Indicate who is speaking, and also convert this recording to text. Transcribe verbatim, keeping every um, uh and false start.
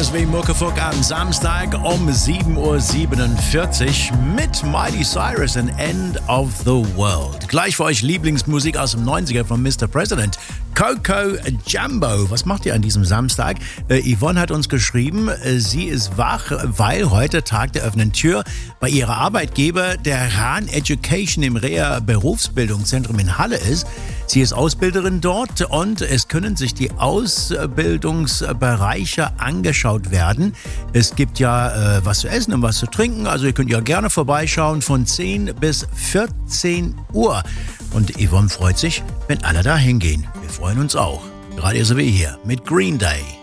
Speaker 1: S W Muckefuck am Samstag um sieben Uhr siebenundvierzig mit Miley Cyrus and End of the World. Gleich für euch Lieblingsmusik aus dem neunziger von Mister President. Coco Jumbo. Was macht ihr an diesem Samstag? Äh, Yvonne hat uns geschrieben, äh, sie ist wach, weil heute Tag der offenen Tür bei ihrer Arbeitgeber der Rahn Education im Reha Berufsbildungszentrum in Halle ist. Sie ist Ausbilderin dort und es können sich die Ausbildungsbereiche angeschaut werden. Es gibt ja äh, was zu essen und was zu trinken, also ihr könnt ja gerne vorbeischauen von zehn bis vierzehn Uhr. Und Yvonne freut sich, wenn alle da hingehen. Wir freuen uns auch. Gerade so wie hier mit Green Day.